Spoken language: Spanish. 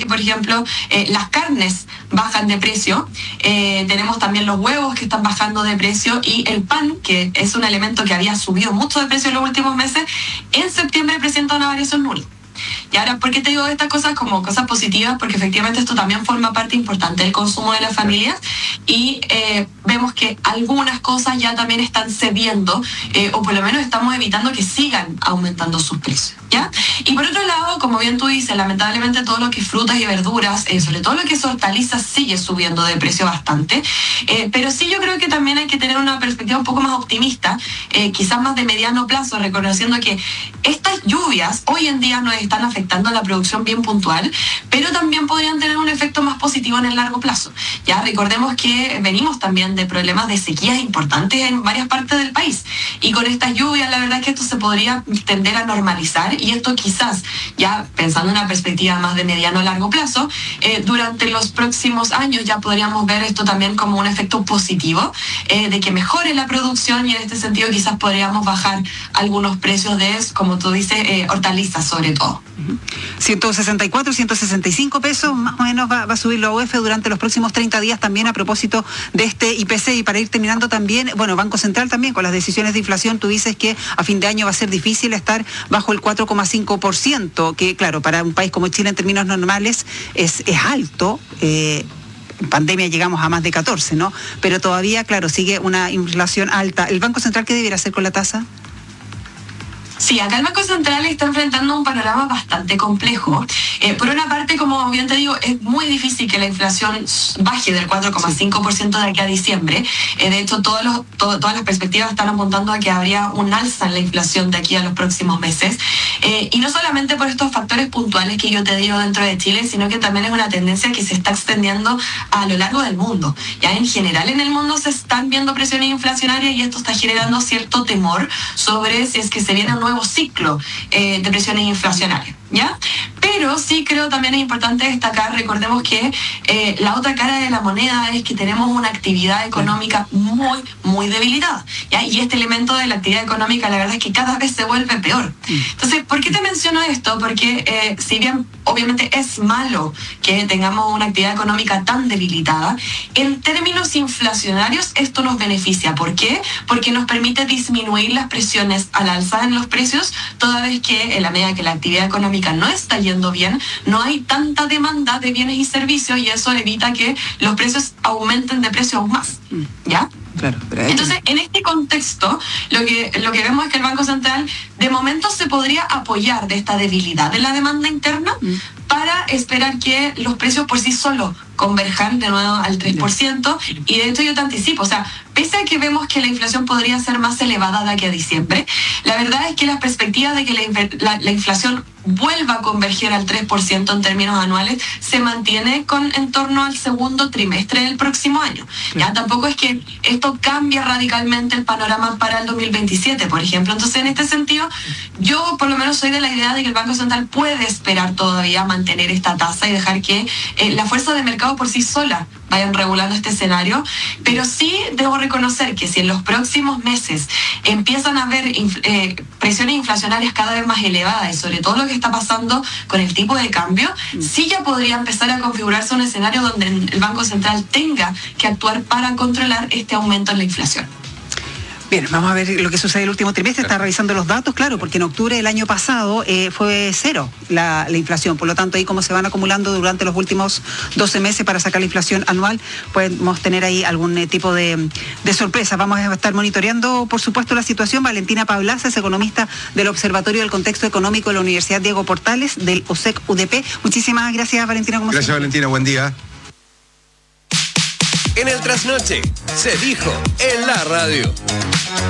por ejemplo, las carnes bajan de precio, tenemos también los huevos que están bajando de precio y el pan, que es un elemento que había subido mucho de precio en los últimos meses, en septiembre presenta una variación nula. Y ahora, ¿por qué te digo estas cosas como cosas positivas? Porque efectivamente esto también forma parte importante del consumo de las familias y vemos que algunas cosas ya también están cediendo o por lo menos estamos evitando que sigan aumentando sus precios, ¿ya? Y por otro lado, como bien tú dices, lamentablemente todo lo que es frutas y verduras, sobre todo lo que es hortalizas, sigue subiendo de precio bastante, pero sí yo creo que también hay que tener una perspectiva un poco más optimista, quizás más de mediano plazo, reconociendo que estas lluvias hoy en día nos están afectando a la producción bien puntual, pero también podrían tener un efecto más positivo en el largo plazo. Ya recordemos que venimos también de problemas de sequías importantes en varias partes del país y con estas lluvias la verdad es que esto se podría tender a normalizar y esto quizás, ya pensando en una perspectiva más de mediano a largo plazo, durante los próximos años ya podríamos ver esto también como un efecto positivo, de que mejore la producción y en este sentido quizás podríamos bajar algunos precios de, como tú dices, hortalizas sobre todo. 164, 165 pesos más o menos va a subir la UEF durante los próximos 30 días también a propósito de este IPC. Y para ir terminando también, bueno, Banco Central también con las decisiones de inflación, tú dices que a fin de año va a ser difícil estar bajo el 4,5%, que claro, para un país como Chile en términos normales es alto. En pandemia llegamos a más de 14, ¿no? Pero todavía, claro, sigue una inflación alta. ¿El Banco Central qué debería hacer con la tasa? Sí, acá el Banco Central está enfrentando un panorama bastante complejo. Por una parte, como bien te digo, es muy difícil que la inflación baje del 4,5% de aquí a diciembre. De hecho, todas las perspectivas están apuntando a que habría un alza en la inflación de aquí a los próximos meses. Y no solamente por estos factores puntuales que yo te digo dentro de Chile, sino que también es una tendencia que se está extendiendo a lo largo del mundo. Ya en general en el mundo se están viendo presiones inflacionarias y esto está generando cierto temor sobre si es que se viene un nuevo ciclo de presiones inflacionarias, ¿ya? Pero sí creo también es importante destacar, recordemos que la otra cara de la moneda es que tenemos una actividad económica muy, muy debilitada, ¿ya? Y este elemento de la actividad económica la verdad es que cada vez se vuelve peor. Entonces, ¿por qué te menciono esto? Porque si bien obviamente es malo que tengamos una actividad económica tan debilitada, en términos inflacionarios esto nos beneficia. ¿Por qué? Porque nos permite disminuir las presiones al alza en los precios, toda vez que en la medida que la actividad económica no está yendo bien, no hay tanta demanda de bienes y servicios y eso evita que los precios aumenten de precio aún más, ¿ya? Claro, entonces, en este contexto, lo que vemos es que el Banco Central de momento se podría apoyar de esta debilidad de la demanda interna para esperar que los precios por sí solos converjan de nuevo al 3%. Y de hecho yo te anticipo, o sea, pese a que vemos que la inflación podría ser más elevada de aquí a diciembre, la verdad es que las perspectivas de que la inflación vuelva a converger al 3% en términos anuales se mantiene en torno al segundo trimestre del próximo año. Ya tampoco es que esto cambie radicalmente el panorama para el 2027, por ejemplo. Entonces, en este sentido, yo por lo menos soy de la idea de que el Banco Central puede esperar todavía mantener esta tasa y dejar que la fuerza de mercado por sí sola vayan regulando este escenario, pero sí debo reconocer que si en los próximos meses empiezan a haber presiones inflacionarias cada vez más elevadas y sobre todo lo que está pasando con el tipo de cambio, sí ya podría empezar a configurarse un escenario donde el Banco Central tenga que actuar para controlar este aumento en la inflación. Bien, vamos a ver lo que sucede el último trimestre. Está revisando los datos, claro, porque en octubre del año pasado fue cero la inflación. Por lo tanto, ahí como se van acumulando durante los últimos 12 meses para sacar la inflación anual, podemos tener ahí algún tipo de sorpresa. Vamos a estar monitoreando, por supuesto, la situación. Valentina Pablaza es economista del Observatorio del Contexto Económico de la Universidad Diego Portales, del OSEC UDP. Muchísimas gracias, Valentina. Gracias, Valentina. Buen día. En el Trasnoche se dijo en la radio.